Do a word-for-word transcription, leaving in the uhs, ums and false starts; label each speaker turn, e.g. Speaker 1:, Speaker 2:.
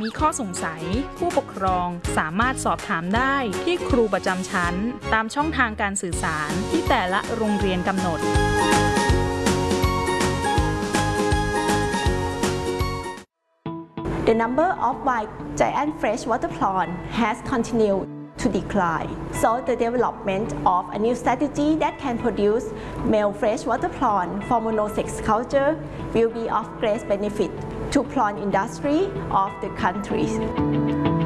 Speaker 1: มีข้อสงสัยผู้ปกครองสามารถสอบถามได้ที่ครูประจำชั้นตามช่องทางการสื่อสารที่แต่ละโรงเรียนกำหนด
Speaker 2: The number of white giant freshwater prawn has continued to decline, so the development of a new strategy that can produce male freshwater prawn for monosex culture will be of great benefit to prawn industry of the country.